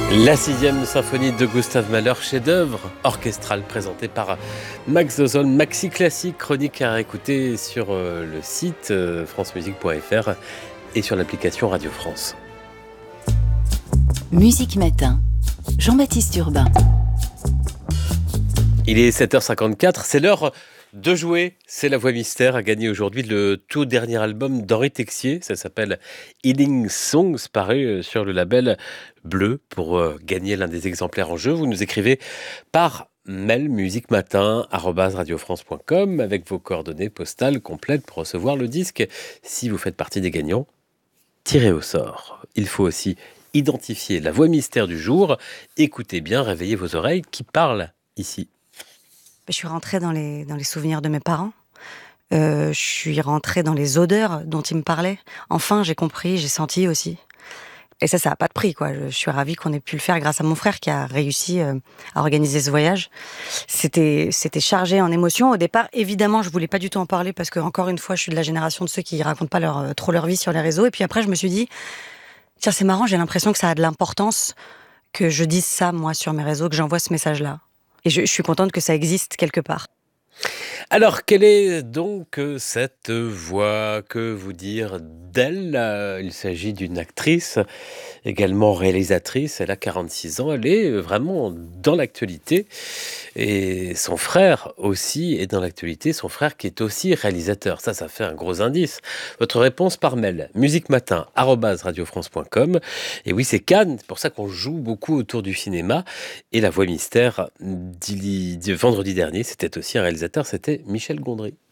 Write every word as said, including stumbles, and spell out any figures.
La sixième symphonie de Gustave Mahler, chef-d'œuvre orchestral présenté par Max Zozol, Maxi Classique, chronique à écouter sur le site france musique point f r et sur l'application Radio France. Musique Matin, Jean-Baptiste Urbain. Il est sept heures cinquante-quatre, c'est l'heure de jouer. C'est La Voix Mystère a gagné aujourd'hui le tout dernier album d'Henri Texier. Ça s'appelle Healing Songs, paru sur le label Bleu. Pour gagner l'un des exemplaires en jeu, vous nous écrivez par mail musicmatin arobase radiofrance point com avec vos coordonnées postales complètes pour recevoir le disque. Si vous faites partie des gagnants, tirez au sort. Il faut aussi identifier la voix mystère du jour. Écoutez bien, réveillez vos oreilles. Qui parle ici ? Je suis rentrée dans les, dans les souvenirs de mes parents. Euh, je suis rentrée dans les odeurs dont ils me parlaient. Enfin, j'ai compris, j'ai senti aussi. Et ça, ça n'a pas de prix, quoi. Je suis ravie qu'on ait pu le faire grâce à mon frère qui a réussi euh, à organiser ce voyage. C'était, c'était chargé en émotions. Au départ, évidemment, je voulais pas du tout en parler parce que, encore une fois, je suis de la génération de ceux qui racontent pas leur, trop leur vie sur les réseaux. Et puis après, je me suis dit, tiens, c'est marrant, j'ai l'impression que ça a de l'importance que je dise ça, moi, sur mes réseaux, que j'envoie ce message-là. Et je, je suis contente que ça existe quelque part. Alors, quelle est donc cette voix? Que vous dire d'elle? Il s'agit d'une actrice, également réalisatrice. Elle a quarante-six ans. Elle est vraiment dans l'actualité. Et son frère aussi est dans l'actualité. Son frère qui est aussi réalisateur. Ça, ça fait un gros indice. Votre réponse par mail, musicmatin arobase radiofrance point com. Et oui, c'est Cannes. C'est pour ça qu'on joue beaucoup autour du cinéma. Et La Voix Mystère, vendredi dernier, c'était aussi un réalisateur. C'était Michel Gondry.